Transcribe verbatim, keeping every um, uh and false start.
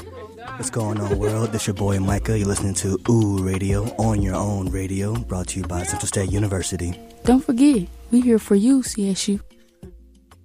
What's going on, world? This your boy Micah. You're listening to Ooh Radio on your own radio, brought to you by Central State University. Don't forget, we here for you, C S U.